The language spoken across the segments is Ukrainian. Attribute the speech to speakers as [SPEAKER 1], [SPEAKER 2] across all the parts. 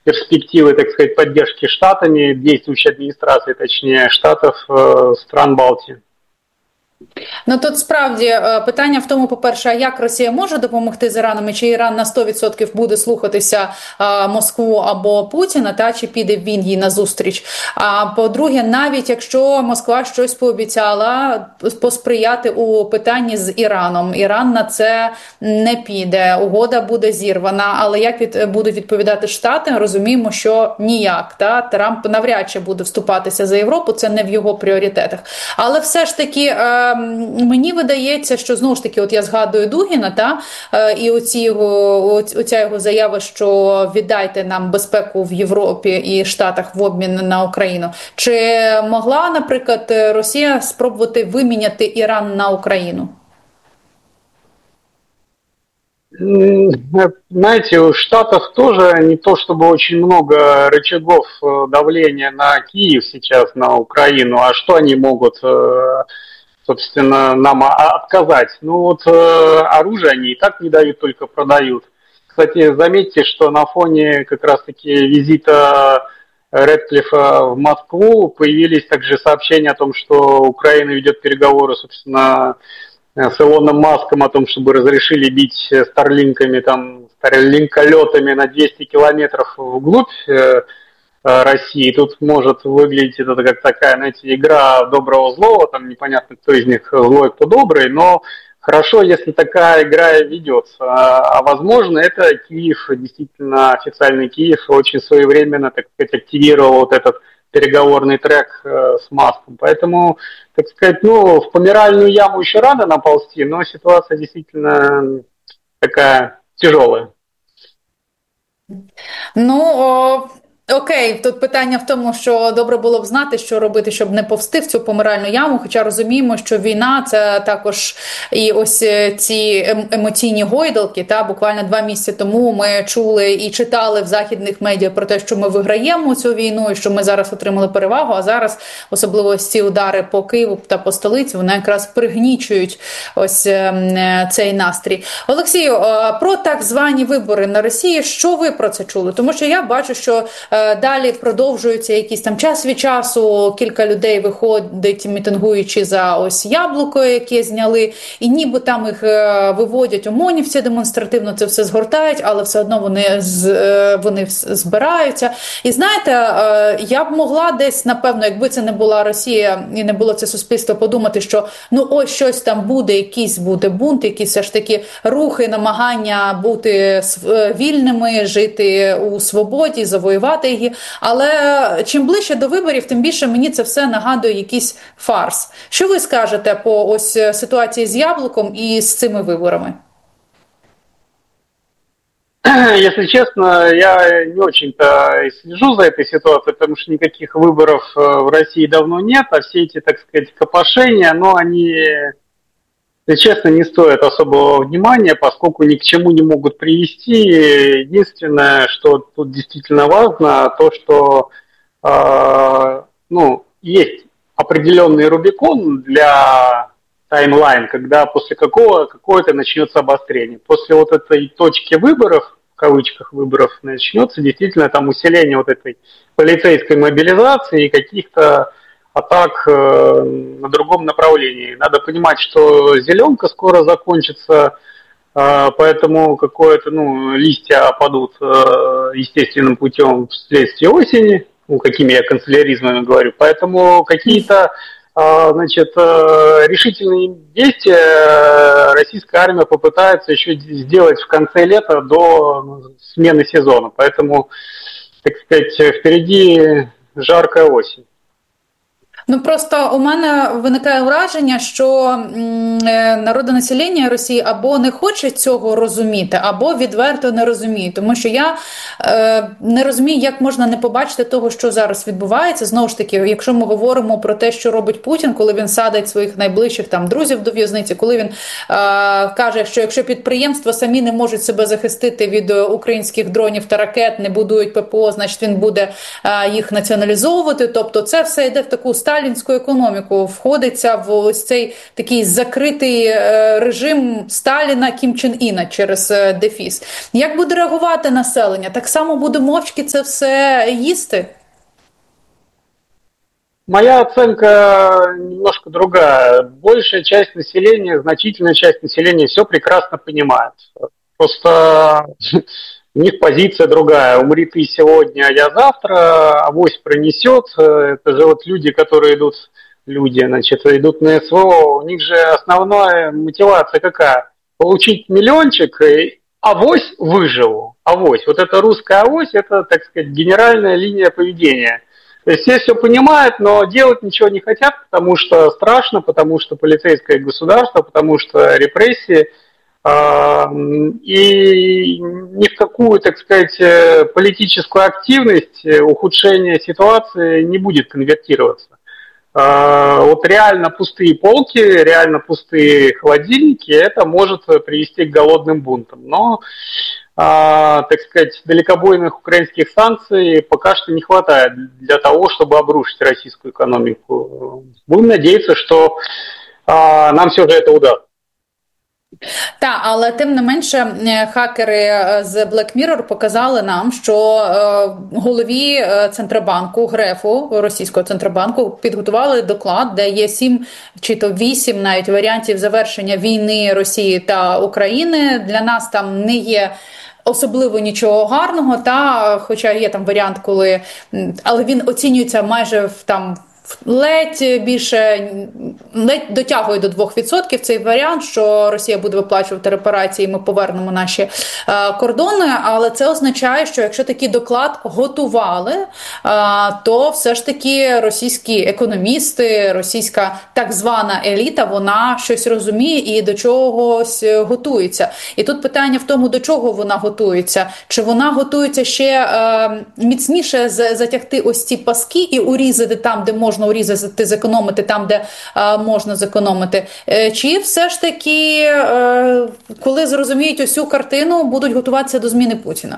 [SPEAKER 1] перспективы, так сказать, поддержки штатами, действующей администрации, точнее, штатов стран Балтии.
[SPEAKER 2] Ну тут справді питання в тому, по-перше, а як Росія може допомогти з Іраном, і чи Іран на 100% буде слухатися Москву або Путіна, та чи піде він їй назустріч. А по-друге, навіть якщо Москва щось пообіцяла посприяти у питанні з Іраном, Іран на це не піде, угода буде зірвана, але як будуть відповідати Штати, розуміємо, що ніяк. Та Трамп навряд чи буде вступатися за Європу, це не в його пріоритетах. Але все ж таки мені видається, що знову ж таки, от я згадую Дугіна, і оця його заява, що віддайте нам безпеку в Європі і Штатах в обмін на Україну. Чи могла, наприклад, Росія спробувати виміняти Іран на Україну?
[SPEAKER 1] Знаете, у Штатов тоже не то чтобы очень много рычагов давления на Киев сейчас, на Украину, а что они могут, собственно, нам отказать? Ну вот оружие они и так не дают, только продают. Кстати, заметьте, что на фоне как раз-таки визита Рэдклиффа в Москву появились также сообщения о том, что Украина ведет переговоры, собственно, с Илоном Маском о том, чтобы разрешили бить старлинками, старлинколетами на 200 километров вглубь России. Тут может выглядеть это как такая, знаете, игра доброго-злого, там непонятно, кто из них злой, кто добрый, но хорошо, если такая игра ведется. А возможно, это Киев, действительно официальный Киев, очень своевременно, так сказать, активировал вот этот переговорный трек с Маском. Поэтому, так сказать, в помиральную яму еще рано наползти, но ситуация действительно такая тяжелая.
[SPEAKER 2] Окей, тут питання в тому, що добре було б знати, що робити, щоб не повсти в цю помиральну яму, хоча розуміємо, що війна – це також і ось ці емоційні гойдалки, буквально 2 місяці тому ми чули і читали в західних медіа про те, що ми виграємо цю війну і що ми зараз отримали перевагу, а зараз, особливо ці удари по Києву та по столиці, вони якраз пригнічують ось цей настрій. Олексію, про так звані вибори на Росії, що ви про це чули? Тому що я бачу, що далі продовжуються якісь там час від часу, кілька людей виходить, мітингуючи за ось яблуко, яке зняли, і ніби там їх виводять ОМОНівці демонстративно, це все згортають, але все одно вони збираються. І знаєте, я б могла десь, напевно, якби це не була Росія і не було це суспільство, подумати, що ось щось там буде, якийсь буде бунт, якісь все ж таки рухи, намагання бути вільними, жити у свободі, завоювати її. Але чим ближче до виборів, тим більше мені це все нагадує якийсь фарс. Що ви скажете по ось ситуації з яблуком і з цими виборами?
[SPEAKER 1] Если честно, я не очень-то слежу за этой ситуацией, потому что никаких выборов в России давно нет, а все эти, так сказать, копошения, они, если честно, не стоят особого внимания, поскольку ни к чему не могут привести. Единственное, что тут действительно важно, то, что есть определенный рубикон для таймлайн, когда после какое-то начнется обострение. После вот этой точки выборов, в кавычках выборов, начнется действительно там усиление вот этой полицейской мобилизации и каких-то атак на другом направлении. Надо понимать, что зеленка скоро закончится, поэтому листья опадут естественным путем вследствие осени, какими я канцеляризмами говорю. Поэтому какие-то решительные действия российская армия попытается еще сделать в конце лета до смены сезона. Поэтому, так сказать, впереди жаркая осень.
[SPEAKER 2] Просто у мене виникає враження, що народонаселення Росії або не хоче цього розуміти, або відверто не розуміє. Тому що я не розумію, як можна не побачити того, що зараз відбувається. Знову ж таки, якщо ми говоримо про те, що робить Путін, коли він садить своїх найближчих друзів до в'язниці, коли він каже, що якщо підприємства самі не можуть себе захистити від українських дронів та ракет, не будують ППО, значить він буде їх націоналізовувати. Тобто це все йде в таку стадію, сталінську економіку, входиться в ось цей такий закритий режим Сталіна Кім Чен Іна через дефіс. Як буде реагувати населення? Так само буде мовчки це все їсти?
[SPEAKER 1] Моя оценка немножко другая. Большая часть населения, значительная часть населения все прекрасно понимает. Просто у них позиция другая. Умри ты сегодня, а я завтра, авось пронесет. Это же вот люди, которые идут на СВО. У них же основная мотивация какая? Получить миллиончик, авось выживу. Авось. Вот это русская авось, это, так сказать, генеральная линия поведения. То есть все понимают, но делать ничего не хотят, потому что страшно, потому что полицейское государство, потому что репрессии. И ни в какую, так сказать, политическую активность ухудшение ситуации не будет конвертироваться. Вот реально пустые полки, реально пустые холодильники, это может привести к голодным бунтам. Но, так сказать, далекобойных украинских санкций пока что не хватает для того, чтобы обрушить российскую экономику. Будем надеяться, что нам все же это удастся.
[SPEAKER 2] Так, але тим не менше хакери з Black Mirror показали нам, що голові Центробанку, Грефу, російського Центробанку, підготували доклад, де є 7 чи то 8 навіть варіантів завершення війни Росії та України. Для нас там не є особливо нічого гарного, та хоча є там варіант, коли, але він оцінюється майже ледь дотягує до 2% цей варіант, що Росія буде виплачувати репарації, ми повернемо наші кордони, але це означає, що якщо такий доклад готували, то все ж таки російські економісти, російська так звана еліта, вона щось розуміє і до чогось готується. І тут питання в тому, до чого вона готується. Чи вона готується ще міцніше затягти ось ці паски і урізати там, де можна урізати, зекономити там, де можна зекономити. Чи все ж таки, коли зрозуміють ось цю картину, будуть готуватися до зміни Путіна?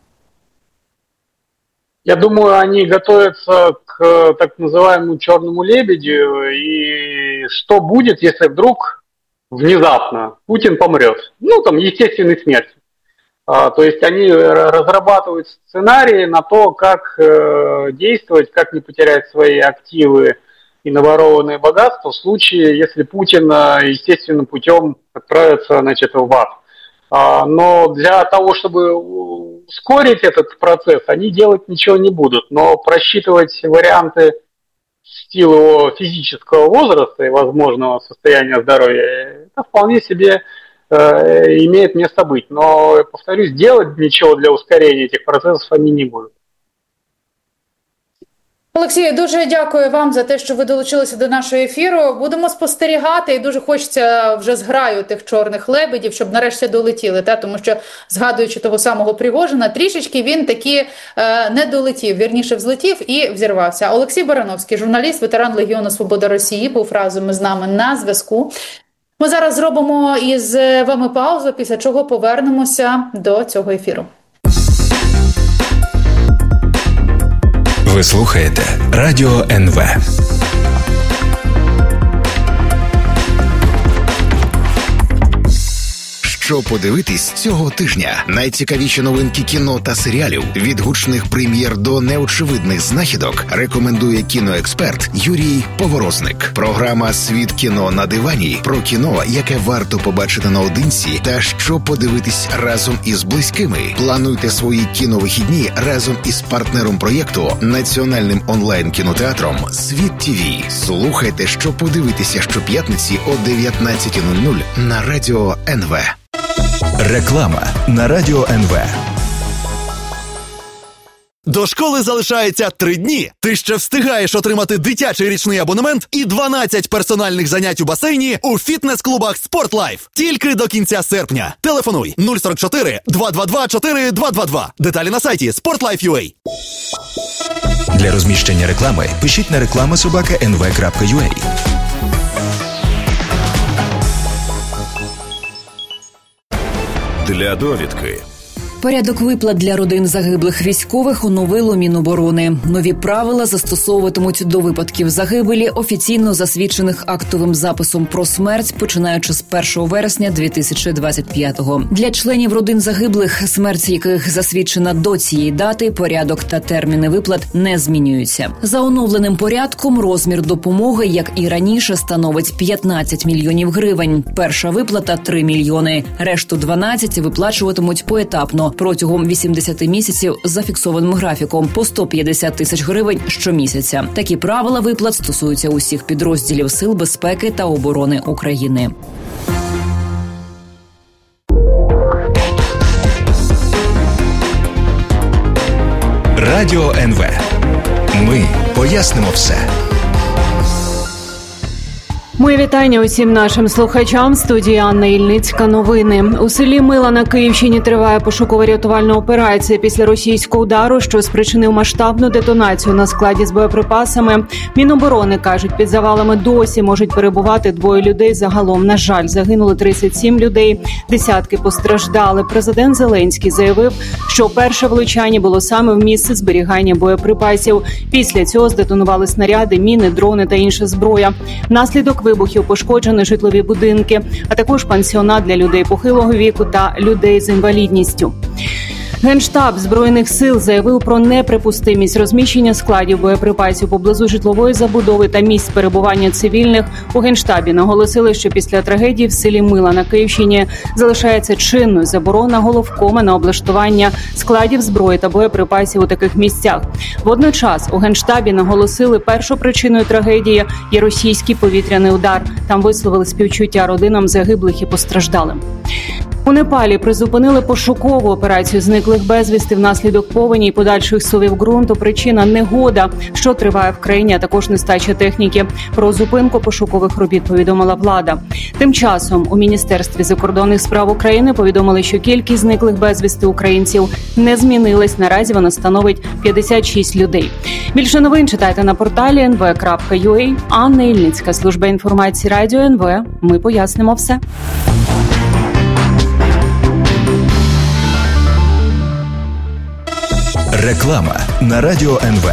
[SPEAKER 1] Я думаю, они готовятся к так называемому черному лебедю. И что будет, если вдруг внезапно Путин помрет? Ну, там, естественной смертью. То есть они разрабатывают сценарии на то, как действовать, как не потерять свои активы и наворованное богатство в случае, если Путин естественным путем отправится, значит, в ад. Но для того, чтобы ускорить этот процесс, они делать ничего не будут. Но просчитывать варианты в силу его физического возраста и возможного состояния здоровья, это вполне себе имеет место быть. Но, повторюсь, делать ничего для ускорения этих процессов они не будут.
[SPEAKER 2] Олексію, дуже дякую вам за те, що ви долучилися до нашого ефіру. Будемо спостерігати, і дуже хочеться вже зграю тих чорних лебедів, щоб нарешті долетіли, тому що, згадуючи того самого Пригожина, трішечки він таки не долетів, вірніше взлетів і взірвався. Олексій Барановський, журналіст, ветеран Легіону Свобода Росії, був разом із нами на зв'язку. Ми зараз зробимо із вами паузу, після чого повернемося до цього ефіру.
[SPEAKER 3] Ви слухаєте Радіо НВ. Що подивитись цього тижня? Найцікавіші новинки кіно та серіалів, від гучних прем'єр до неочевидних знахідок, рекомендує кіноексперт Юрій Поворозник. Програма «Світ кіно на дивані» про кіно, яке варто побачити наодинці та що подивитись разом із близькими. Плануйте свої кіновихідні разом із партнером проєкту, національним онлайн-кінотеатром «Світ ТВ». Слухайте, що подивитися щоп'ятниці о 19:00 на Радіо НВ. Реклама на Радіо НВ.
[SPEAKER 4] До школи залишається 3 дні. Ти ще встигаєш отримати дитячий річний абонемент і 12 персональних занять у басейні у фітнес-клубах «Спортлайф». Тільки до кінця серпня. Телефонуй 044 222 4222. Деталі на сайті sportlife.ua.
[SPEAKER 3] Для розміщення реклами пишіть на reklama@nv.ua.
[SPEAKER 5] Для довідки. Порядок виплат для родин загиблих військових оновило Міноборони. Нові правила застосовуватимуть до випадків загибелі, офіційно засвідчених актовим записом про смерть, починаючи з 1 вересня 2025-го. Для членів родин загиблих, смерть яких засвідчена до цієї дати, порядок та терміни виплат не змінюються. За оновленим порядком розмір допомоги, як і раніше, становить 15 мільйонів гривень. Перша виплата – 3 мільйони. Решту 12 виплачуватимуть поетапно протягом 80 місяців за фіксованим графіком по 150 тисяч гривень щомісяця. Такі правила виплат стосуються усіх підрозділів Сил безпеки та оборони України.
[SPEAKER 3] Радіо НВ. Ми пояснимо все.
[SPEAKER 6] Мої вітання усім нашим слухачам. В студії Анна Ільницька. Новини. У селі Мила на Київщині триває пошуково-рятувальна операція після російського удару, що спричинив масштабну детонацію на складі з боєприпасами. Міноборони кажуть, під завалами досі можуть перебувати 2 людей. Загалом, на жаль, загинули 37 людей, десятки постраждали. Президент Зеленський заявив, що перше влучання було саме в місце зберігання боєприпасів. Після цього здетонували снаряди, міни, дрони та інша зброя. Внаслідок вибухів пошкоджені житлові будинки, а також пансіонат для людей похилого віку та людей з інвалідністю. Генштаб Збройних сил заявив про неприпустимість розміщення складів боєприпасів поблизу житлової забудови та місць перебування цивільних. У Генштабі наголосили, що після трагедії в селі Мила на Київщині залишається чинною заборона головкома на облаштування складів зброї та боєприпасів у таких місцях. Водночас у Генштабі наголосили, першопричиною трагедії є російський повітряний удар. Там висловили співчуття родинам загиблих і постраждалим. У Непалі призупинили пошукову операцію зниклих безвісти внаслідок повені і подальших сувів ґрунту. Причина – негода, що триває в країні, а також нестача техніки. Про зупинку пошукових робіт повідомила влада. Тим часом у Міністерстві закордонних справ України повідомили, що кількість зниклих безвісти українців не змінилась. Наразі вона становить 56 людей. Більше новин читайте на порталі nv.ua. Анна Ільницька, служба інформації Радіо НВ. Ми пояснимо все.
[SPEAKER 3] Реклама на Радіо НВ.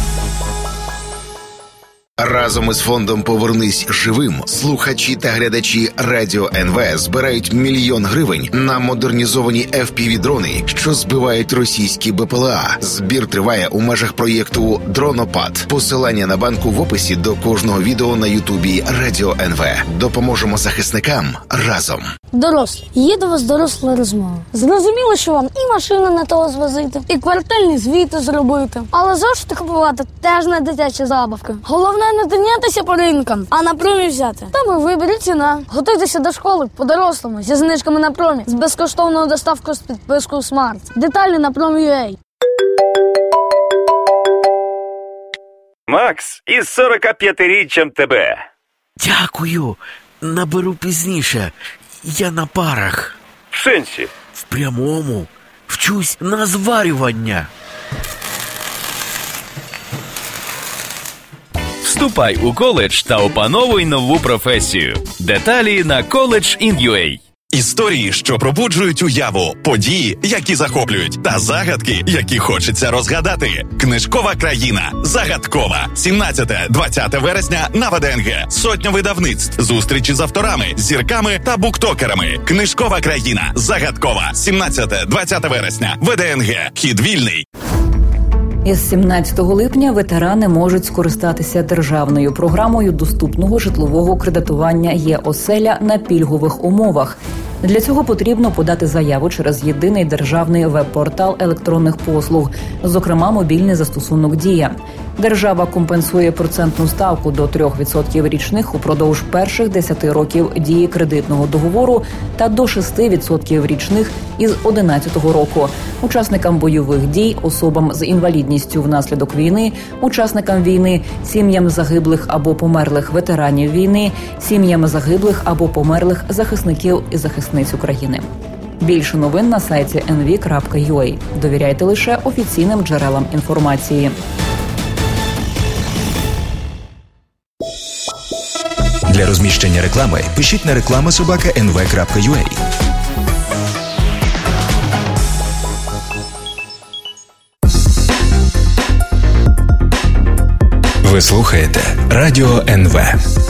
[SPEAKER 3] Разом із фондом «Повернись живим» слухачі та глядачі Радіо НВ збирають 1 мільйон гривень на модернізовані FPV-дрони, що збивають російські БПЛА. Збір триває у межах проєкту «Дронопад». Посилання на банку в описі до кожного відео на Ютубі Радіо НВ. Допоможемо захисникам разом.
[SPEAKER 7] Дорослі, є до вас доросла розмова. Зрозуміло, що вам і машину не того звозити, і квартальні звіти зробити. Але завжди купувати теж не дитячі забавки. Головне не тинятися по ринкам, а на промі взяти. Там і виберіть ціна. Готуйтеся до школи по-дорослому, зі знижками на промі, з безкоштовною доставкою з підпискою Smart. Деталі на Prom.ua.
[SPEAKER 8] Макс, із 45-річчям тебе.
[SPEAKER 9] Дякую. Наберу пізніше. Я на парах.
[SPEAKER 8] В сенсі?
[SPEAKER 9] В прямому. Вчусь на зварювання.
[SPEAKER 10] Вступай у коледж та опановуй нову професію. Деталі на college.in.ua.
[SPEAKER 11] Історії, що пробуджують уяву, події, які захоплюють, та загадки, які хочеться розгадати. Книжкова країна. Загадкова. 17-20 вересня на ВДНГ. Сотня видавництв. Зустрічі з авторами, зірками та буктокерами. Книжкова країна. Загадкова. 17-20 вересня. ВДНГ. Вхід вільний.
[SPEAKER 5] Із 17 липня ветерани можуть скористатися державною програмою доступного житлового кредитування «Є-оселя» на пільгових умовах. Для цього потрібно подати заяву через єдиний державний веб-портал електронних послуг, зокрема мобільний застосунок «Дія». Держава компенсує процентну ставку до 3% річних упродовж перших 10 років дії кредитного договору та до 6% річних із 2011 року. Учасникам бойових дій, особам з інвалідністю внаслідок війни, учасникам війни, сім'ям загиблих або померлих ветеранів війни, сім'ям загиблих або померлих захисників і захисниць України. Більше новин на сайті nv.ua. Довіряйте лише офіційним джерелам інформації.
[SPEAKER 3] Для розміщення реклами пишіть на reklama@nv.ua.
[SPEAKER 12] Ви слухаєте Радіо НВ.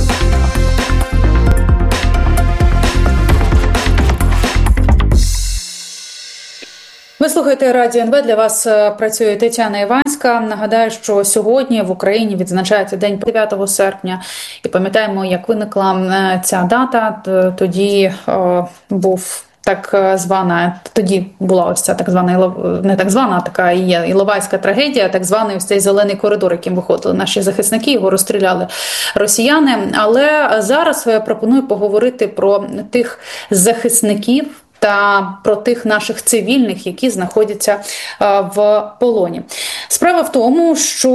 [SPEAKER 2] Ви слухаєте Радіо НВ, для вас працює Тетяна Іванська. Нагадаю, що сьогодні в Україні відзначається День 9 серпня. І пам'ятаємо, як виникла ця дата. Тоді тоді була ось ця так звана, не так звана, а така і є Іловайська трагедія, так званий ось цей зелений коридор, яким виходили наші захисники, його розстріляли росіяни. Але зараз пропоную поговорити про тих захисників та про тих наших цивільних, які знаходяться в полоні. Справа в тому, що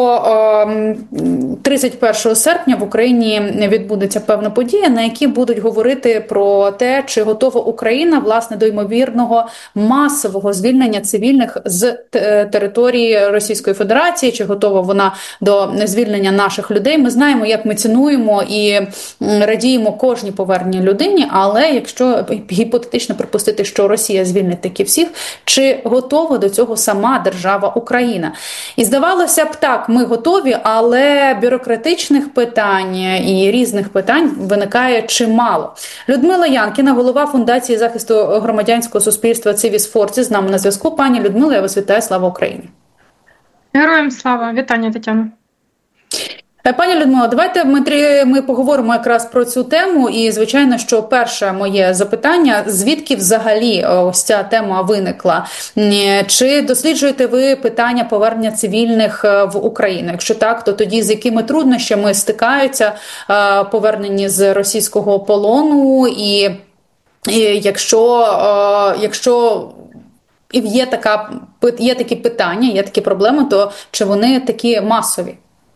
[SPEAKER 2] 31 серпня в Україні відбудеться певна подія, на якій будуть говорити про те, чи готова Україна, власне, до ймовірного масового звільнення цивільних з території Російської Федерації, чи готова вона до звільнення наших людей. Ми знаємо, як ми цінуємо і радіємо кожній поверненій людині, але якщо гіпотетично припустити, що Росія звільнить таки всіх, чи готова до цього сама держава Україна? І здавалося б, так, ми готові, але бюрократичних питань і різних питань виникає чимало. Людмила Янкіна, голова Фундації захисту громадянського суспільства Civis Force, з нами на зв'язку. Пані Людмила, я вас вітаю. Слава Україні!
[SPEAKER 13] Героям слава! Вітання, Тетяна!
[SPEAKER 2] Пані Людмила, давайте ми поговоримо якраз про цю тему. І, звичайно, що перше моє запитання, звідки взагалі ось ця тема виникла? Чи досліджуєте ви питання повернення цивільних в Україну? Якщо так, то тоді з якими труднощами стикаються повернені з російського полону? І якщо є такі питання, є такі проблеми, то чи вони такі масові?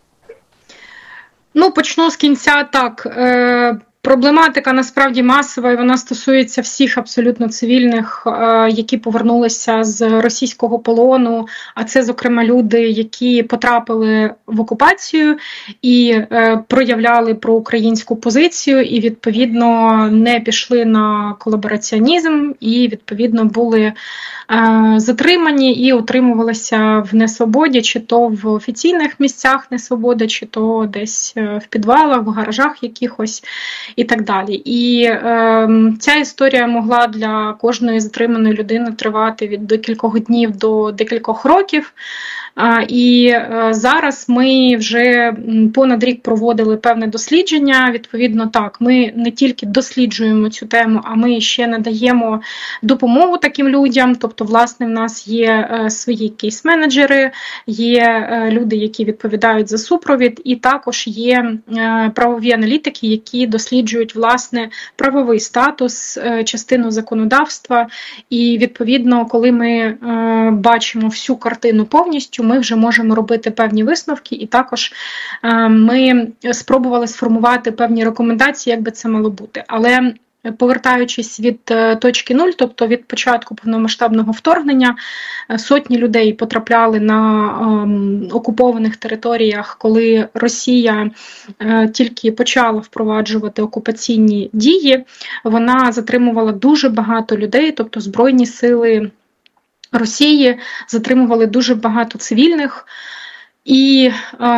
[SPEAKER 13] Почну з кінця. Так, проблематика насправді масова, і вона стосується всіх абсолютно цивільних, які повернулися з російського полону, а це, зокрема, люди, які потрапили в окупацію і проявляли проукраїнську позицію, і, відповідно, не пішли на колабораціонізм, і, відповідно, були затримані і утримувалися в несвободі, чи то в офіційних місцях несвободи, чи то десь в підвалах, в гаражах якихось і так далі. І ця історія могла для кожної затриманої людини тривати від декількох днів до декількох років. І зараз ми вже понад рік проводили певне дослідження. Відповідно, так, ми не тільки досліджуємо цю тему, а ми ще надаємо допомогу таким людям. Тобто, власне, в нас є свої кейс-менеджери, є люди, які відповідають за супровід, і також є правові аналітики, які досліджують, власне, правовий статус, частину законодавства. І, відповідно, коли ми бачимо всю картину повністю, ми вже можемо робити певні висновки, і також ми спробували сформувати певні рекомендації, як би це мало бути. Але повертаючись від точки нуль, тобто від початку повномасштабного вторгнення, сотні людей потрапляли на окупованих територіях, коли Росія тільки почала впроваджувати окупаційні дії. Вона затримувала дуже багато людей, тобто Збройні сили Росії затримували дуже багато цивільних, і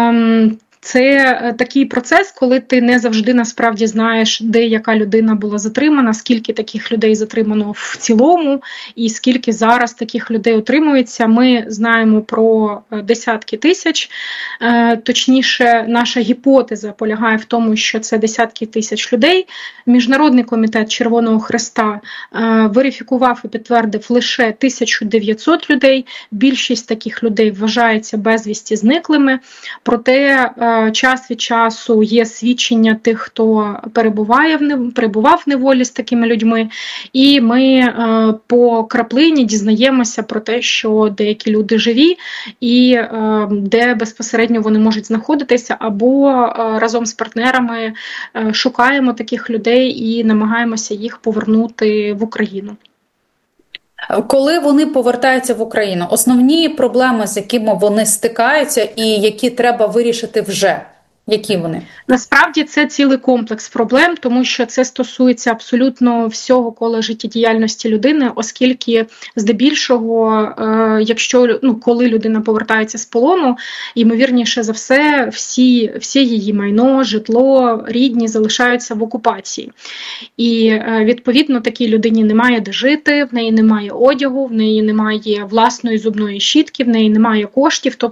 [SPEAKER 13] це такий процес, коли ти не завжди насправді знаєш, де яка людина була затримана, скільки таких людей затримано в цілому, і скільки зараз таких людей утримується. Ми знаємо про десятки тисяч. Точніше, наша гіпотеза полягає в тому, що це десятки тисяч людей. Міжнародний комітет Червоного Хреста верифікував і підтвердив лише 1900 людей. Більшість таких людей вважається безвісті зниклими. Проте час від часу є свідчення тих, хто перебував в неволі з такими людьми, і ми по краплині дізнаємося про те, що деякі люди живі, і де безпосередньо вони можуть знаходитися, або разом з партнерами шукаємо таких людей і намагаємося їх повернути в Україну.
[SPEAKER 2] Коли вони повертаються в Україну, основні проблеми, з якими вони стикаються і які треба вирішити вже? Які вони?
[SPEAKER 13] Насправді це цілий комплекс проблем, тому що це стосується абсолютно всього кола життєдіяльності людини, оскільки здебільшого, якщо коли людина повертається з полону, ймовірніше за все, всі її майно, житло, рідні залишаються в окупації. І відповідно такій людині немає де жити, в неї немає одягу, в неї немає власної зубної щітки, в неї немає коштів, тобто